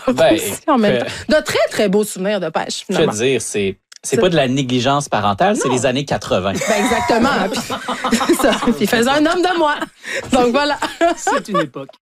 Ben, aussi, en même temps. De très, très beaux souvenirs de pêche, Je finalement. veux dire, c'est pas de la négligence parentale, c'est les années 80. Ben, exactement. Puis, c'est ça. Puis il faisait un homme de moi. Donc, voilà. C'est une époque.